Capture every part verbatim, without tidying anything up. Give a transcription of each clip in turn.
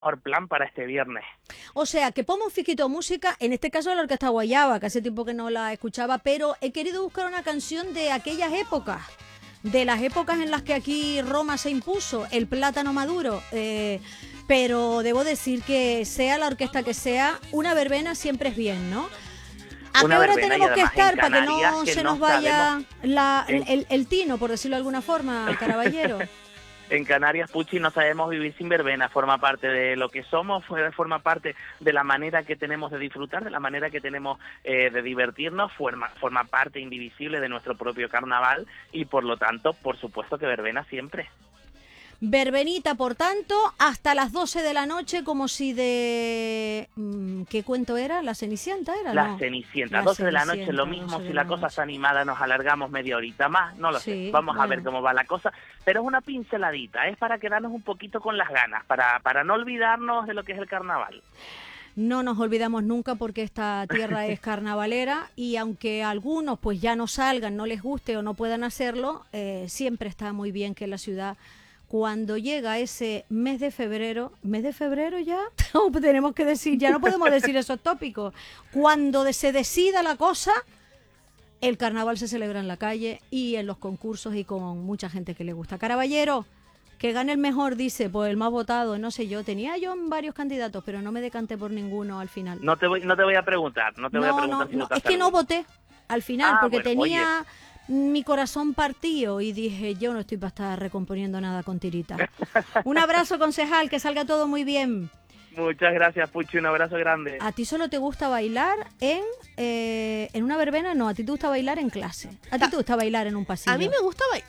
plan para este viernes. O sea, que pongo un fiquito de música, en este caso la Orquesta Guayaba, que hace tiempo que no la escuchaba, pero he querido buscar una canción de aquellas épocas, de las épocas en las que aquí Roma se impuso, el plátano maduro, eh, pero debo decir que sea la orquesta que sea, una verbena siempre es bien, ¿no? ¿A qué hora tenemos que estar para que no se nos vaya la, el, el tino, por decirlo de alguna forma, Caraballero? En Canarias, Puchi, no sabemos vivir sin verbena, forma parte de lo que somos, forma parte de la manera que tenemos de disfrutar, de la manera que tenemos eh, de divertirnos, forma, forma parte indivisible de nuestro propio carnaval y por lo tanto, por supuesto que verbena siempre. Verbenita, por tanto, hasta las doce de la noche, como si de... ¿Qué cuento era? ¿La Cenicienta era? La no. Cenicienta, La doce de la Cenicienta, noche, lo mismo, si la, la cosa está animada nos alargamos media horita más, no lo sí, sé, vamos bueno. a ver cómo va la cosa, pero es una pinceladita, es para quedarnos un poquito con las ganas, para, para no olvidarnos de lo que es el carnaval. No nos olvidamos nunca porque esta tierra es carnavalera y aunque algunos pues ya no salgan, no les guste o no puedan hacerlo, eh, siempre está muy bien que la ciudad... Cuando llega ese mes de febrero, ¿mes de febrero ya? No, tenemos que decir, ya no podemos decir esos tópicos. Cuando se decida la cosa, el carnaval se celebra en la calle y en los concursos y con mucha gente que le gusta. Caraballero, que gane el mejor, dice, pues el más votado, no sé yo. Tenía yo varios candidatos, pero no me decanté por ninguno al final. No te voy, no te voy a preguntar, no te no, voy a preguntar no, si no, votaste es que alguno. no voté al final, ah, porque bueno, tenía... Oye. mi corazón partido y dije, yo no estoy para estar recomponiendo nada con tirita. Un abrazo, concejal, que salga todo muy bien. Muchas gracias, Puchi, un abrazo grande. ¿A ti solo te gusta bailar en eh, en una verbena? No, a ti te gusta bailar en clase. ¿A ti te gusta bailar en un pasillo? A mí me gusta bailar.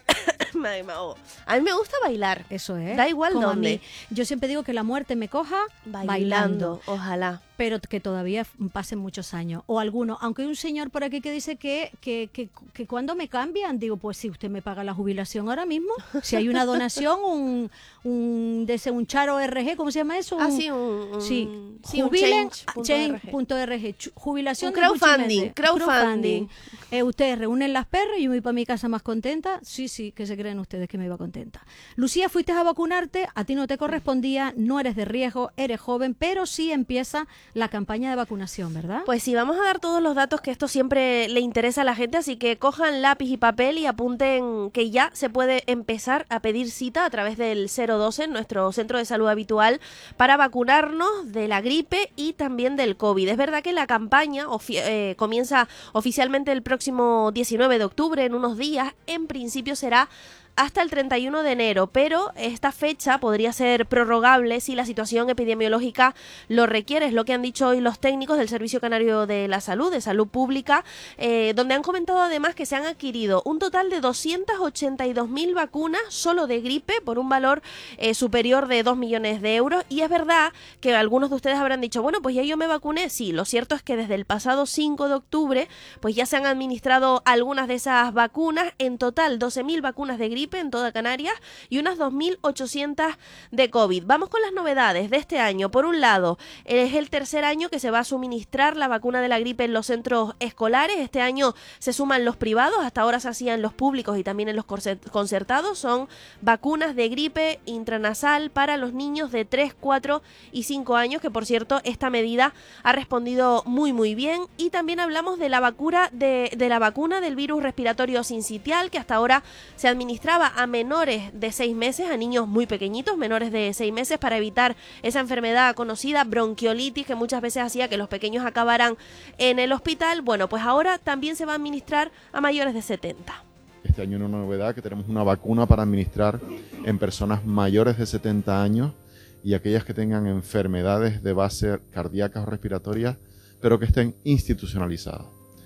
A mí me gusta bailar. Eso es. Da igual como dónde. A mí. Yo siempre digo que la muerte me coja bailando. bailando. Ojalá. Pero que todavía pasen muchos años. O algunos. Aunque hay un señor por aquí que dice que, que, que, que cuando me cambian, digo, pues si usted me paga la jubilación ahora mismo, si hay una donación, un, un, de ese, un charo R G, ¿cómo se llama eso? Un, ah, sí, un, un, sí, sí, jubilen, un change punto R G, jubilación un crowdfunding, de crowdfunding. crowdfunding. Eh, ustedes reúnen las perras y yo me voy para mi casa más contenta. Sí, sí, que se creen ustedes que me iba contenta. Lucía, fuiste a vacunarte, a ti no te correspondía, no eres de riesgo, eres joven, pero sí empieza la campaña de vacunación, ¿verdad? Pues sí, vamos a dar todos los datos que esto siempre le interesa a la gente, así que cojan lápiz y papel y apunten que ya se puede empezar a pedir cita a través del cero doce, nuestro centro de salud habitual, para vacunarnos de la gripe y también del COVID. Es verdad que la campaña ofi- eh, comienza oficialmente el próximo diecinueve de octubre, en unos días. En principio será hasta el treinta y uno de enero, pero esta fecha podría ser prorrogable si la situación epidemiológica lo requiere. Es lo que han dicho hoy los técnicos del Servicio Canario de la Salud, de Salud Pública, eh, donde han comentado además que se han adquirido un total de doscientas ochenta y dos mil vacunas solo de gripe por un valor eh, superior de dos millones de euros. Y es verdad que algunos de ustedes habrán dicho, bueno, pues ya yo me vacuné. Sí, lo cierto es que desde el pasado cinco de octubre pues ya se han administrado algunas de esas vacunas. En total, doce mil vacunas de gripe en toda Canarias y unas dos mil ochocientas de COVID. Vamos con las novedades de este año. Por un lado, es el tercer año que se va a suministrar la vacuna de la gripe en los centros escolares. Este año se suman los privados, hasta ahora se hacían los públicos y también en los concertados. Son vacunas de gripe intranasal para los niños de tres, cuatro y cinco años, que por cierto esta medida ha respondido muy muy bien. Y también hablamos de la vacuna de, de la vacuna del virus respiratorio sincitial, que hasta ahora se administraba a menores de seis meses, a niños muy pequeñitos, menores de seis meses, para evitar esa enfermedad conocida, bronquiolitis, que muchas veces hacía que los pequeños acabaran en el hospital. Bueno, pues ahora también se va a administrar a mayores de setenta. Este año una novedad, que tenemos una vacuna para administrar en personas mayores de setenta años y aquellas que tengan enfermedades de base cardíacas o respiratorias, pero que estén institucionalizadas.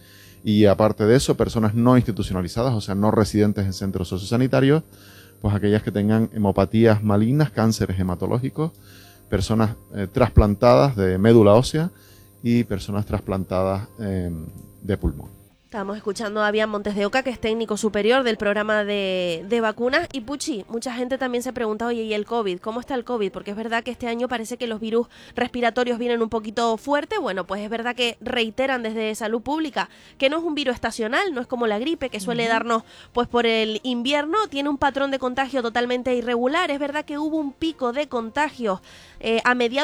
Y aparte de eso, personas no institucionalizadas, o sea, no residentes en centros sociosanitarios, pues aquellas que tengan hemopatías malignas, cánceres hematológicos, personas eh, trasplantadas de médula ósea y personas trasplantadas eh, de pulmón. Estábamos escuchando a Avian Montes de Oca, que es técnico superior del programa de, de vacunas. Y Puchi, mucha gente también se pregunta, oye, ¿y el COVID? ¿Cómo está el COVID? Porque es verdad que este año parece que los virus respiratorios vienen un poquito fuerte. Bueno, pues es verdad que reiteran desde Salud Pública que no es un virus estacional, no es como la gripe que suele uh-huh. darnos pues por el invierno. Tiene un patrón de contagio totalmente irregular. Es verdad que hubo un pico de contagios eh, a mediados